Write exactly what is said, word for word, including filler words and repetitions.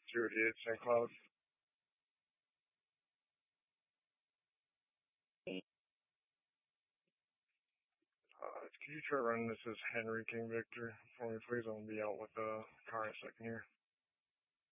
two eighty-eight Saint Cloud. Uh, can you try running this as Henry King Victor for me, please? I'm going to be out with a car in a second here.